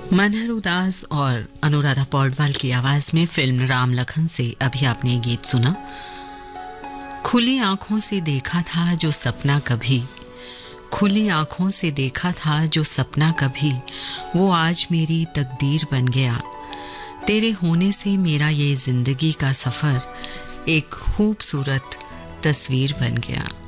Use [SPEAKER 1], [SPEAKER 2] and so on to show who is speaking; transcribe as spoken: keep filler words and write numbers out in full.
[SPEAKER 1] मनहर उदास और अनुराधा पौडवाल की आवाज में फिल्म राम लखन से अभी आपने ये गीत सुना। खुली आंखों से देखा था जो सपना कभी, खुली आंखों से देखा था जो सपना कभी, वो आज मेरी तकदीर बन गया। तेरे होने से मेरा ये जिंदगी का सफर एक खूबसूरत तस्वीर बन गया।